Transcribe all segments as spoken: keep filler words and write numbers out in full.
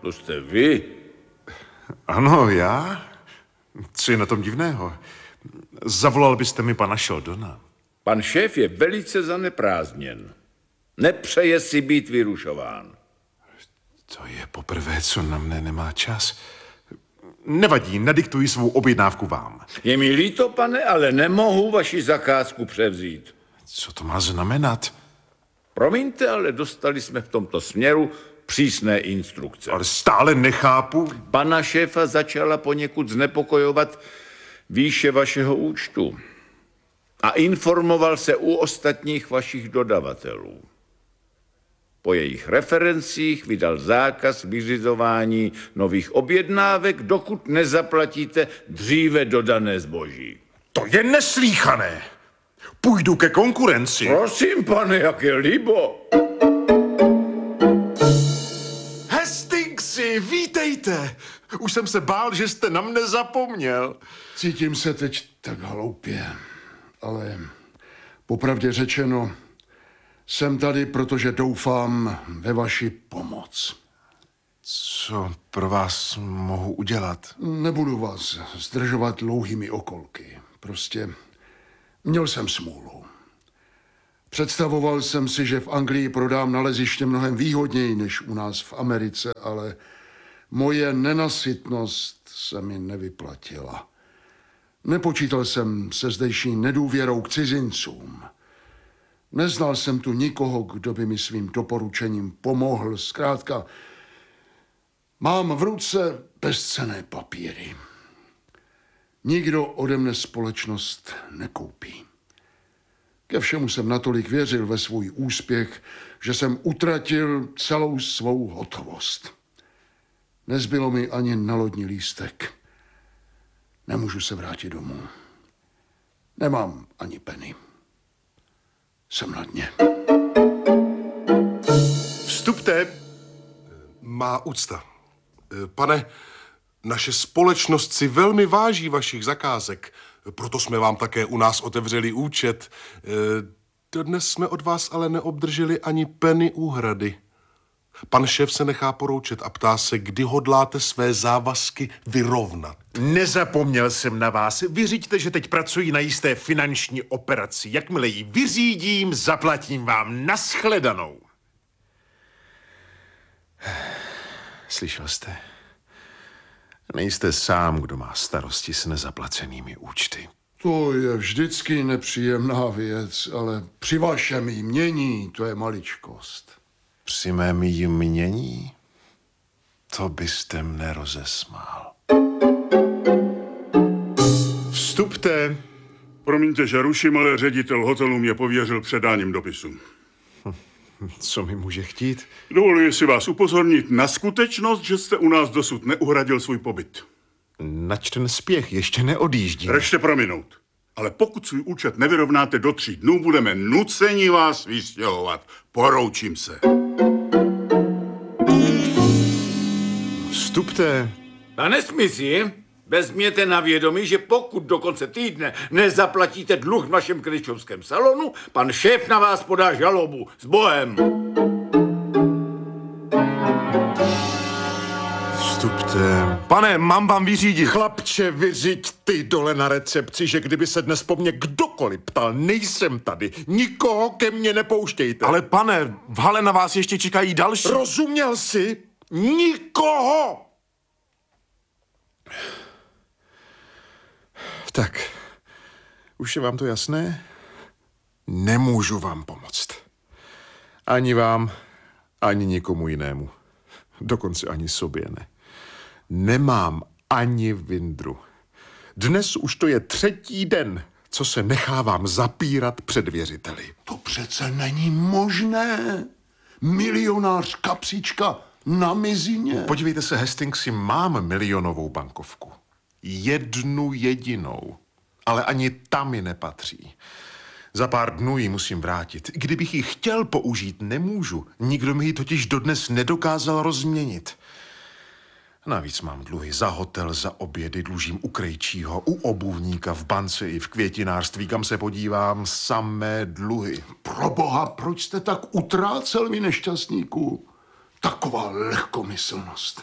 To jste vy? Ano, já? Co je na tom divného? Zavolal byste mi pana Sheldona. Pan šéf je velice zaneprázdněn. Nepřeje si být vyrušován. To je poprvé, co na mne nemá čas. Nevadí, nadiktuji svou objednávku vám. Je mi líto, pane, ale nemohu vaši zakázku převzít. Co to má znamenat? Promiňte, ale dostali jsme v tomto směru přísné instrukce. Ale stále nechápu. Pana šéfa začala poněkud znepokojovat výše vašeho účtu. A informoval se u ostatních vašich dodavatelů. Po jejich referencích vydal zákaz vyřizování nových objednávek, dokud nezaplatíte dříve dodané zboží. To je neslíchané. Půjdu ke konkurenci. Prosím, pane, jak je libo. Hastingsi, vítejte. Už jsem se bál, že jste na mne zapomněl. Cítím se teď tak hloupě, ale popravdě řečeno, jsem tady, protože doufám ve vaši pomoc. Co pro vás mohu udělat? Nebudu vás zdržovat dlouhými okolky. Prostě měl jsem smůlu. Představoval jsem si, že v Anglii prodám naleziště mnohem výhodněji než u nás v Americe, ale moje nenasytnost se mi nevyplatila. Nepočítal jsem se zdejší nedůvěrou k cizincům. Neznal jsem tu nikoho, kdo by mi svým doporučením pomohl. Zkrátka, mám v ruce bezcenné papíry. Nikdo ode mne společnost nekoupí. Ke všemu jsem natolik věřil ve svůj úspěch, že jsem utratil celou svou hotovost. Nezbylo mi ani na lodní lístek. Nemůžu se vrátit domů. Nemám ani penny. Jsem na dně. Vstupte. Má úcta. Pane, naše společnost si velmi váží vašich zakázek, proto jsme vám také u nás otevřeli účet. Dodnes jsme od vás ale neobdrželi ani penny úhrady. Pan šéf se nechá poroučet a ptá se, kdy hodláte své závazky vyrovnat. Nezapomněl jsem na vás. Vyřiďte, že teď pracuji na jisté finanční operaci. Jakmile ji vyřídím, zaplatím vám nashledanou. Slyšel jste? Nejste sám, kdo má starosti s nezaplacenými účty. To je vždycky nepříjemná věc, ale při vašem jmění to je maličkost. Při mém jmění? To byste mne rozesmál. Vstupte. Promiňte, že ruším, ale ředitel hotelu mě pověřil předáním dopisu. Co mi může chtít? Dovoluji si vás upozornit na skutečnost, že jste u nás dosud neuhradil svůj pobyt. Nač ten spěch, ještě neodjíždím. Rešte prominout. Ale pokud svůj účet nevyrovnáte do tří dnů, budeme nuceni vás vystěhovat. Poroučím se. Vstupte. Pane Smithy, vezměte na vědomí, že pokud do konce týdne nezaplatíte dluh v našem kryčovském salonu, pan šéf na vás podá žalobu. S Bohem. Vstupte. Pane, mám vám vyřídit. Chlapče, vyřiď ty dole na recepci, že kdyby se dnes po mně kdokoliv ptal, nejsem tady. Nikoho ke mně nepouštějte. Ale pane, v hale na vás ještě čekají další. Rozuměl jsi? Nikoho! Tak, už je vám to jasné? Nemůžu vám pomoct. Ani vám, ani nikomu jinému. Dokonce ani sobě ne. Nemám ani vindru. Dnes už to je třetí den, co se nechávám zapírat před věřiteli. To přece není možné. Milionář kapsička na mizině. Podívejte se, Hastingsi, mám milionovou bankovku. Jednu jedinou. Ale ani ta mi nepatří. Za pár dnů ji musím vrátit. Kdybych ji chtěl použít, nemůžu. Nikdo mi ji totiž dodnes nedokázal rozměnit. Navíc mám dluhy za hotel, za obědy, dlužím u krejčího, u obuvníka, v bance i v květinářství, kam se podívám, samé dluhy. Proboha, proč jste tak utrácel, vy nešťastníků? Taková lehkomyslnost.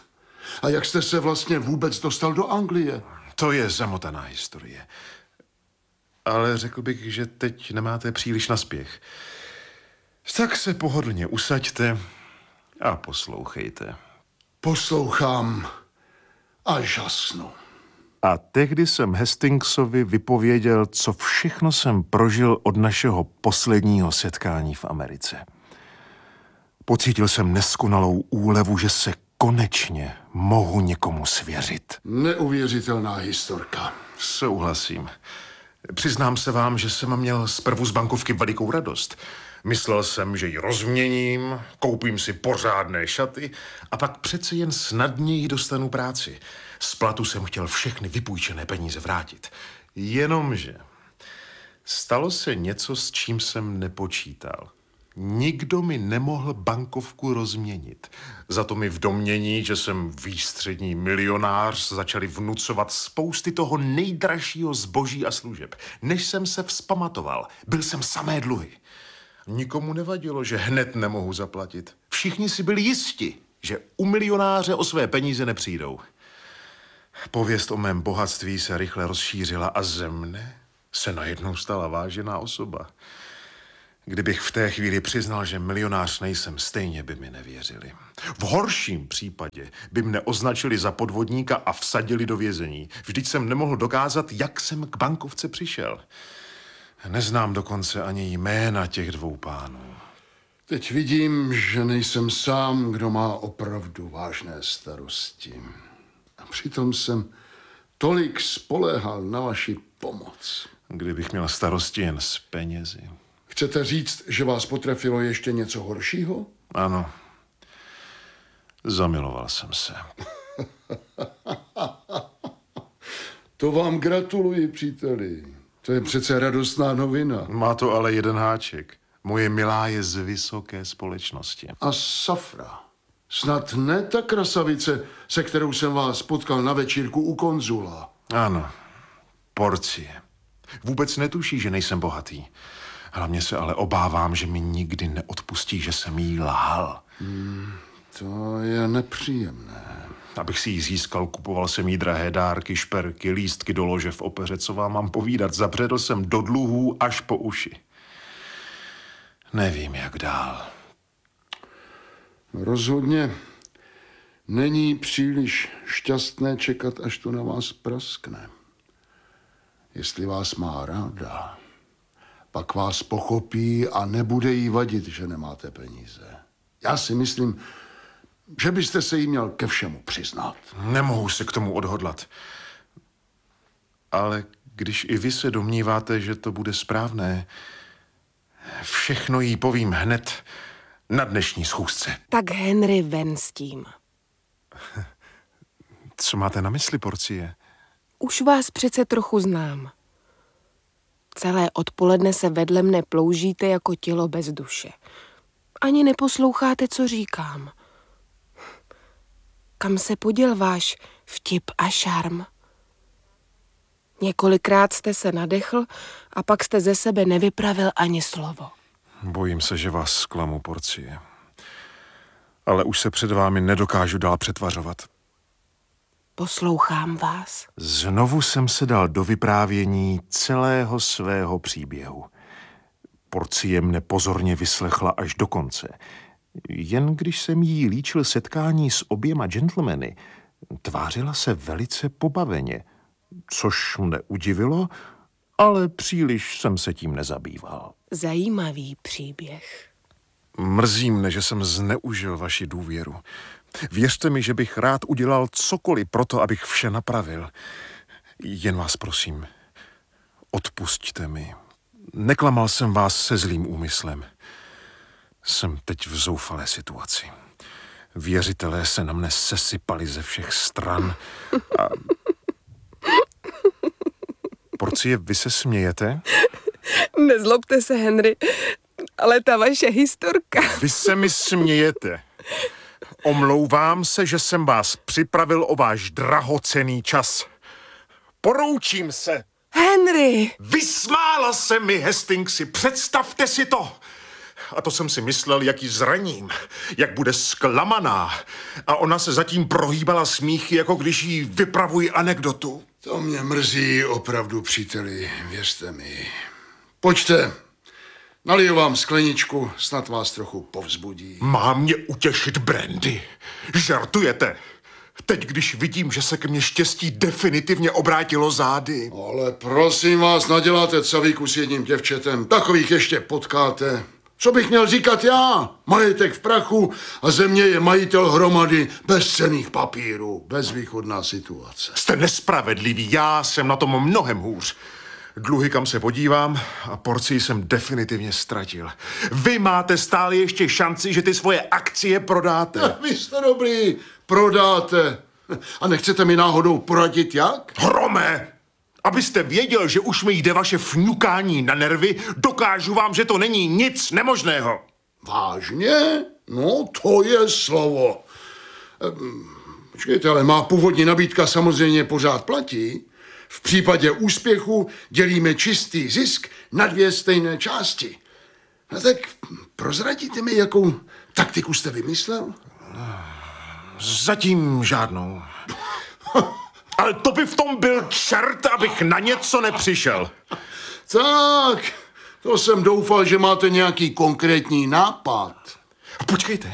A jak jste se vlastně vůbec dostal do Anglie? To je zamotaná historie. Ale řekl bych, že teď nemáte příliš na spěch. Tak se pohodlně usaďte a poslouchejte. Poslouchám a žasnu. A tehdy jsem Hastingsovi vypověděl, co všechno jsem prožil od našeho posledního setkání v Americe. Pocítil jsem neskonalou úlevu, že se konečně mohu někomu svěřit. Neuvěřitelná historka. Souhlasím. Přiznám se vám, že jsem měl zprvu z bankovky velikou radost. Myslel jsem, že ji rozměním, koupím si pořádné šaty a pak přece jen snadněji dostanu práci. Z platu jsem chtěl všechny vypůjčené peníze vrátit. Jenomže stalo se něco, s čím jsem nepočítal. Nikdo mi nemohl bankovku rozměnit. Za to mi v domnění, že jsem výstřední milionář, začali vnucovat spousty toho nejdražšího zboží a služeb. Než jsem se vzpamatoval, byl jsem samé dluhy. Nikomu nevadilo, že hned nemohu zaplatit. Všichni si byli jisti, že u milionáře o své peníze nepřijdou. Pověst o mém bohatství se rychle rozšířila a ze mne se najednou stala vážená osoba. Kdybych v té chvíli přiznal, že milionář nejsem, stejně by mi nevěřili. V horším případě by mne označili za podvodníka a vsadili do vězení. Vždyť jsem nemohl dokázat, jak jsem k bankovce přišel. Neznám dokonce ani jména těch dvou pánů. Teď vidím, že nejsem sám, kdo má opravdu vážné starosti. A přitom jsem tolik spoléhal na vaši pomoc. Kdybych měl starosti jen s penězi. Chcete říct, že vás potrefilo ještě něco horšího? Ano. Zamiloval jsem se. To vám gratuluji, příteli. To je přece radostná novina. Má to ale jeden háček. Moje milá je z vysoké společnosti. A Safra. Snad ne ta krasavice, se kterou jsem vás potkal na večírku u konzula. Ano. Porcie. Vůbec netuší, že nejsem bohatý. Hlavně se ale obávám, že mi nikdy neodpustí, že jsem jí lhal. Hmm, to je nepříjemné. Abych si ji získal, kupoval jsem jí drahé dárky, šperky, lístky do lože v opeře. Co vám mám povídat? Zabředl jsem do dluhů až po uši. Nevím, jak dál. Rozhodně není příliš šťastné čekat, až to na vás praskne. Jestli vás má ráda, pak vás pochopí a nebude jí vadit, že nemáte peníze. Já si myslím, že byste se jí měl ke všemu přiznat. Nemohu se k tomu odhodlat. Ale když i vy se domníváte, že to bude správné, všechno jí povím hned na dnešní schůzce. Tak Henry, ven s tím. Co máte na mysli, Porcie? Už vás přece trochu znám. Celé odpoledne se vedle mne ploužíte jako tělo bez duše. Ani neposloucháte, co říkám. Kam se poděl váš vtip a šarm? Několikrát jste se nadechl a pak jste ze sebe nevypravil ani slovo. Bojím se, že vás zklamu, Porcie. Ale už se před vámi nedokážu dál přetvařovat. Poslouchám vás. Znovu jsem se dal do vyprávění celého svého příběhu. Porcie mne pozorně vyslechla až do konce. Jen když jsem jí líčil setkání s oběma gentlemany, tvářila se velice pobaveně, což mne udivilo, ale příliš jsem se tím nezabýval. Zajímavý příběh. Mrzí mne, že jsem zneužil vaši důvěru. Věřte mi, že bych rád udělal cokoliv pro to, abych vše napravil. Jen vás prosím, odpusťte mi. Neklamal jsem vás se zlým úmyslem. Jsem teď v zoufalé situaci. Věřitelé se na mne sesypali ze všech stran a... Porcie, vy se smějete? Nezlobte se, Henry, ale ta vaše historka... Vy se mi smějete. Omlouvám se, že jsem vás připravil o váš drahocenný čas. Poroučím se. Henry! Vysmála se mi, Hastingsi, představte si to. A to jsem si myslel, jak ji zraním, jak bude zklamaná. A ona se zatím prohýbala smíchy, jako když jí vypravují anekdotu. To mě mrzí opravdu, příteli, věřte mi. Pojďte, naliju vám skleničku, snad vás trochu povzbudí. Má mě utěšit brandy. Žartujete? Teď, když vidím, že se ke mně štěstí definitivně obrátilo zády. Ale prosím vás, naděláte cavíku s jedním děvčetem. Takových ještě potkáte. Co bych měl říkat já? Majetek v prachu a země je majitel hromady bezcenných papírů. Bezvýchodná situace. Jste nespravedlivý, já jsem na tom mnohem hůř. Dluhy, kam se podívám, a porci jsem definitivně ztratil. Vy máte stále ještě šanci, že ty svoje akcie prodáte. Vy jste dobrý, prodáte. A nechcete mi náhodou poradit jak? Hrome! Abyste věděl, že už mi jde vaše fňukání na nervy, dokážu vám, že to není nic nemožného. Vážně? No, to je slovo. Ehm, Počkejte, ale má původní nabídka samozřejmě pořád platí. V případě úspěchu dělíme čistý zisk na dvě stejné části. No tak prozradíte mi, jakou taktiku jste vymyslel? Zatím žádnou. Ale to by v tom byl čert, abych na něco nepřišel. Tak, to jsem doufal, že máte nějaký konkrétní nápad. Počkejte.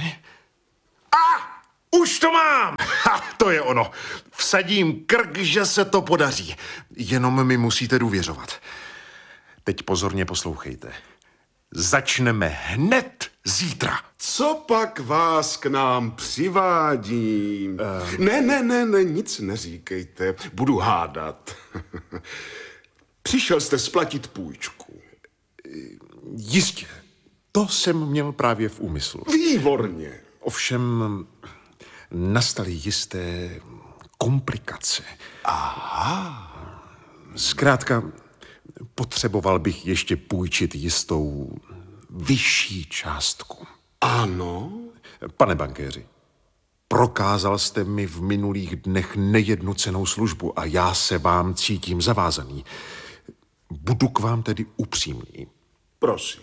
A, už to mám. Ha, to je ono. Vsadím krk, že se to podaří. Jenom mi musíte důvěřovat. Teď pozorně poslouchejte. Začneme hned zítra. Co pak vás k nám přivádí? Um. Ne, ne, ne, ne, nic neříkejte. Budu hádat. Přišel jste splatit půjčku. Jistě. To jsem měl právě v úmyslu. Výborně. Ovšem nastaly jisté komplikace. Aha. Zkrátka, potřeboval bych ještě půjčit jistou vyšší částku. Ano? Pane bankéři, prokázal jste mi v minulých dnech nejednu cennou službu a já se vám cítím zavázaný. Budu k vám tedy upřímný. Prosím.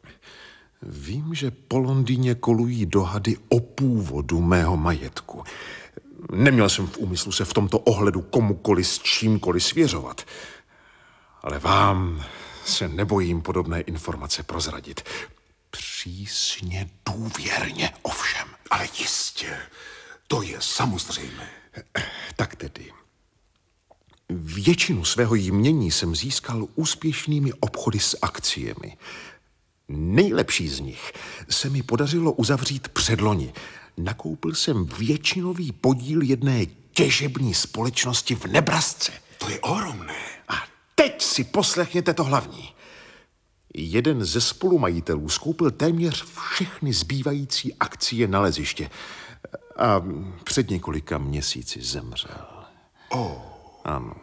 Vím, že po Londýně kolují dohady o původu mého majetku. Neměl jsem v úmyslu se v tomto ohledu komukoli s čímkoliv svěřovat. Ale vám se nebojím podobné informace prozradit. Přísně důvěrně ovšem. Ale jistě, to je samozřejmé. Tak tedy. Většinu svého jmění jsem získal úspěšnými obchody s akciemi. Nejlepší z nich se mi podařilo uzavřít předloni. Nakoupil jsem většinový podíl jedné těžební společnosti v Nebrasce. To je ohromné. A teď si poslechněte to hlavní. Jeden ze spolumajitelů skoupil téměř všechny zbývající akcie naleziště a před několika měsíci zemřel. Oh. Ano.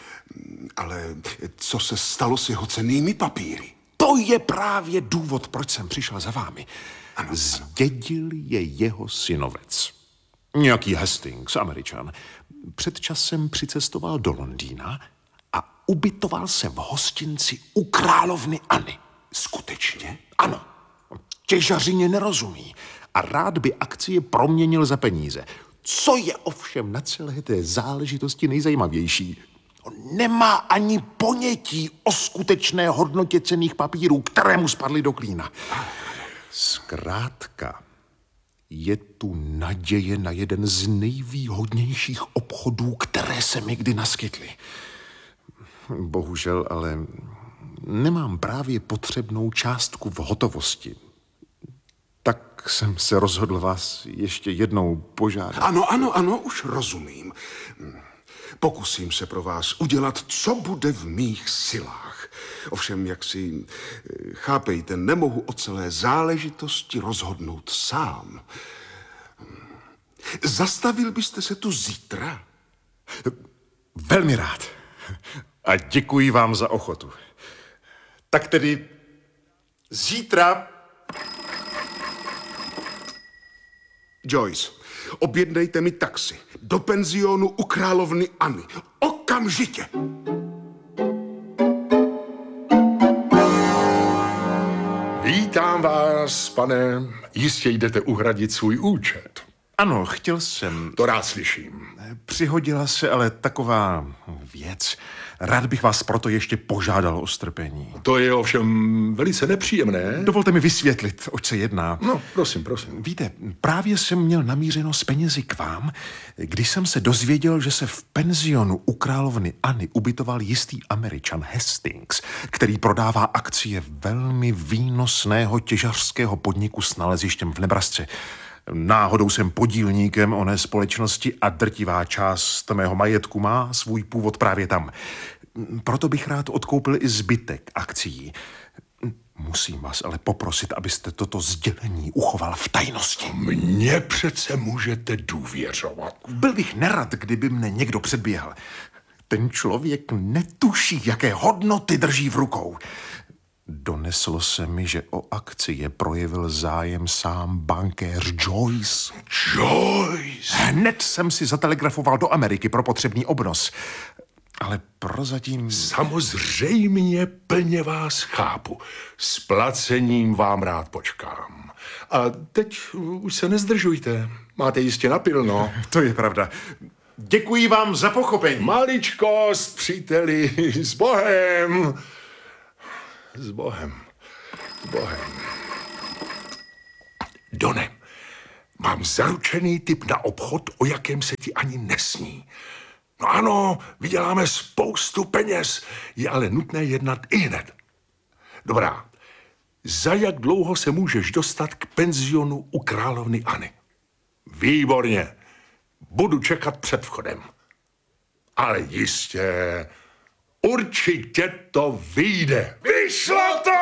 Ale co se stalo s jeho cennými papíry? To je právě důvod, proč jsem přišel za vámi. Ano, zdědil je jeho synovec. Nějaký Hastings, Američan. Před časem přicestoval do Londýna a ubytoval se v hostinci u královny Anny. Skutečně? Ano. Těžařině nerozumí a rád by akcie proměnil za peníze. Co je ovšem na celé té záležitosti nejzajímavější? On nemá ani ponětí o skutečné hodnotě cenných papírů, které mu spadly do klína. Zkrátka, je tu naděje na jeden z nejvýhodnějších obchodů, které se mi kdy naskytly. Bohužel, ale nemám právě potřebnou částku v hotovosti. Tak jsem se rozhodl vás ještě jednou požádat. Ano, ano, ano, už rozumím. Pokusím se pro vás udělat, co bude v mých silách. Ovšem, jak si chápejte, nemohu o celé záležitosti rozhodnout sám. Zastavil byste se tu zítra? Velmi rád. A děkuji vám za ochotu. Tak tedy zítra... Joyce, objednejte mi taxi do penzionu u královny Anny. Okamžitě! Vítám vás vás, pane, jistě jdete uhradit svůj účet. Ano, chtěl jsem. To rád slyším. Přihodila se ale taková věc. Rád bych vás proto ještě požádal o strpení. To je ovšem velice nepříjemné. Dovolte mi vysvětlit, oč se jedná. No, prosím, prosím. Víte, právě jsem měl namířeno z penězi k vám, když jsem se dozvěděl, že se v penzionu u královny Anny ubytoval jistý Američan Hastings, který prodává akcie velmi výnosného těžařského podniku s nalezištěm v Nebrasce. Náhodou jsem podílníkem oné společnosti a drtivá část mého majetku má svůj původ právě tam. Proto bych rád odkoupil i zbytek akcií. Musím vás ale poprosit, abyste toto sdělení uchoval v tajnosti. Mně přece můžete důvěřovat. Byl bych nerad, kdyby mne někdo předběhl. Ten člověk netuší, jaké hodnoty drží v rukou. Doneslo se mi, že o akcie projevil zájem sám bankéř Joyce. Joyce! Hned jsem si zatelegrafoval do Ameriky pro potřebný obnos. Ale prozatím... Samozřejmě plně vás chápu. S placením vám rád počkám. A teď už se nezdržujte. Máte jistě napilno. To je pravda. Děkuji vám za pochopení. Maličkost, příteli, s Bohem. S Bohem. S Bohem. Done, mám zaručený tip na obchod, o jakém se ti ani nesní. No ano, vyděláme spoustu peněz, je ale nutné jednat ihned. Dobrá, za jak dlouho se můžeš dostat k penzionu u královny Anny? Výborně, budu čekat před vchodem. Ale jistě, určitě to vyjde. Vyšlo to!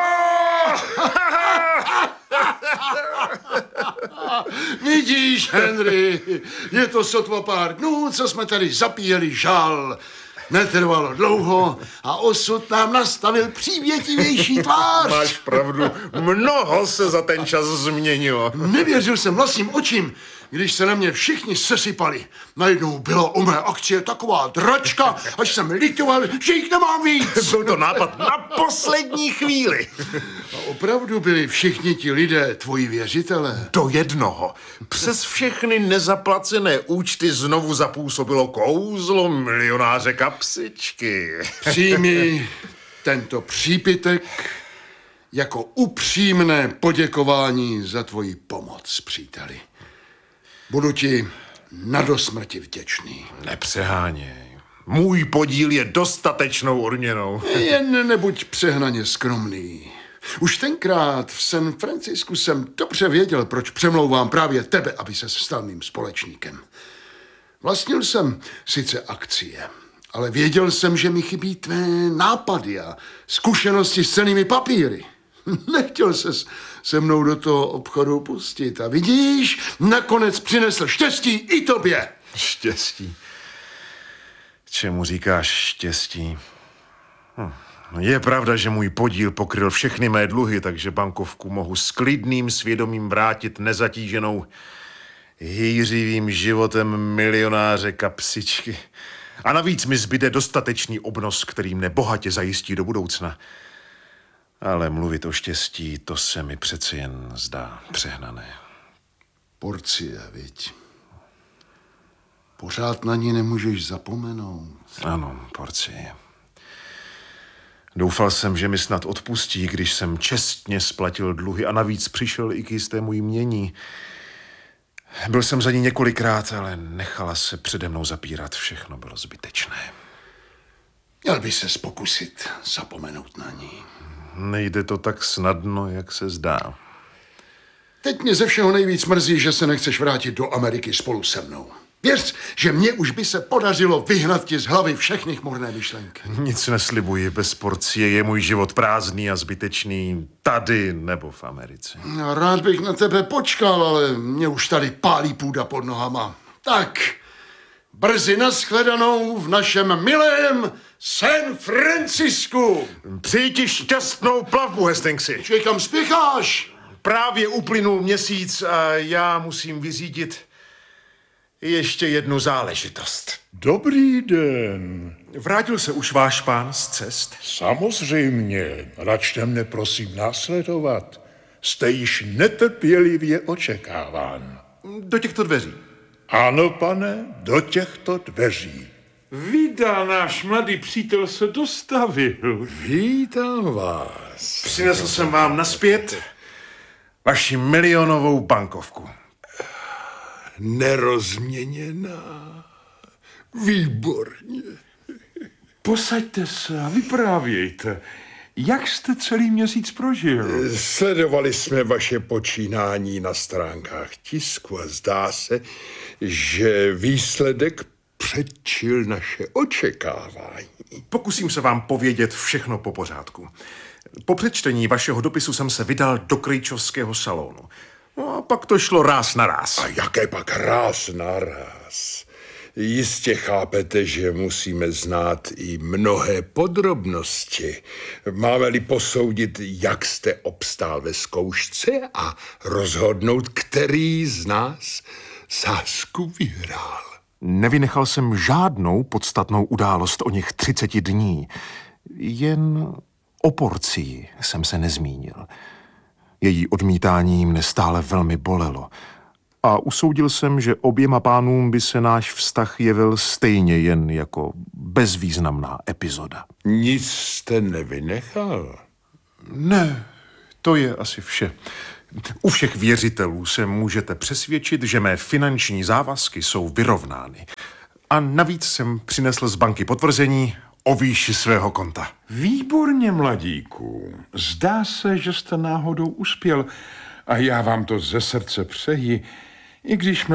Vidíš, Henry, je to sotva pár dnů, co jsme tady zapíjeli žal. Netrvalo dlouho a osud nám nastavil přívětivější tvář. Máš pravdu, mnoho se za ten čas změnilo. Nevěřil jsem vlastním očím, když se na mě všichni sesypali. Najednou byla o mé akcie taková dračka, až jsem litoval, že jich nemám víc. Byl to nápad na poslední chvíli. A opravdu byli všichni ti lidé tvoji věřitelé. Do jednoho. Přes všechny nezaplacené účty znovu zapůsobilo kouzlo milionáře Kapsičky. Přijmi tento přípitek jako upřímné poděkování za tvoji pomoc, příteli. Budu ti na dosmrti vděčný. Nepřeháněj. Můj podíl je dostatečnou odměnou. Jen nebuď přehnaně skromný. Už tenkrát v San Francisku jsem dobře věděl, proč přemlouvám právě tebe, aby ses stal mým společníkem. Vlastnil jsem sice akcie, ale věděl jsem, že mi chybí tvé nápady a zkušenosti s cennými papíry. Nechtěl ses se mnou do toho obchodu pustit a vidíš, nakonec přinesl štěstí i tobě. Štěstí. Čemu říkáš štěstí? Hm. Je pravda, že můj podíl pokryl všechny mé dluhy, takže bankovku mohu s klidným svědomím vrátit nezatíženou hýřivým životem milionáře Kapsičky. A navíc mi zbyde dostatečný obnos, který mne bohatě zajistí do budoucna. Ale mluvit o štěstí, to se mi přeci jen zdá přehnané. Porcie, viď? Pořád na ní nemůžeš zapomenout. Ano, porcie. Doufal jsem, že mi snad odpustí, když jsem čestně splatil dluhy a navíc přišel i k jistému jmění. Byl jsem za ní několikrát, ale nechala se přede mnou zapírat. Všechno bylo zbytečné. Měl by ses pokusit zapomenout na ní. Nejde to tak snadno, jak se zdá. Teď mě ze všeho nejvíc mrzí, že se nechceš vrátit do Ameriky spolu se mnou. Věř, že mně už by se podařilo vyhnat ti z hlavy všechny chmurné myšlenky. Nic neslibuji, bez porcie je můj život prázdný a zbytečný tady nebo v Americe. No, rád bych na tebe počkal, ale mě už tady pálí půda pod nohama. Tak, brzy nashledanou v našem milém San Francisku. Přeji ti šťastnou plavbu, Hastingsy. Čej, kam spěcháš? Právě uplynul měsíc a já musím vyřídit ještě jednu záležitost. Dobrý den. Vrátil se už váš pán z cest? Samozřejmě. Račte mne prosím následovat. jste již netrpělivě očekáván. Do těchto dveří. Ano, pane, do těchto dveří. Vida, náš mladý přítel se dostavil. Vítám vás. Přinesl jsem vám naspět vaši milionovou bankovku. Nerozměněná. Výborně. Posaďte se a vyprávějte. Jak jste celý měsíc prožil? Sledovali jsme vaše počínání na stránkách tisku a zdá se, že výsledek předčil naše očekávání. Pokusím se vám povědět všechno po pořádku. Po přečtení vašeho dopisu jsem se vydal do Krejčovského salonu. No a pak to šlo ráz na ráz. A jaké pak ráz na ráz. Jistě chápete, že musíme znát i mnohé podrobnosti. Máme-li posoudit, jak jste obstál ve zkoušce a rozhodnout, který z nás sázku vyhrál. Nevynechal jsem žádnou podstatnou událost o něch třiceti dní. Jen o porcii jsem se nezmínil. Její odmítání mne stále velmi bolelo. A usoudil jsem, že oběma pánům by se náš vztah jevil stejně jen jako bezvýznamná epizoda. Nic jste nevynechal. Ne, to je asi vše. U všech věřitelů se můžete přesvědčit, že mé finanční závazky jsou vyrovnány. A navíc jsem přinesl z banky potvrzení o výši svého konta. Výborně, mladíku. Zdá se, že jste náhodou uspěl a já vám to ze srdce přeji, i když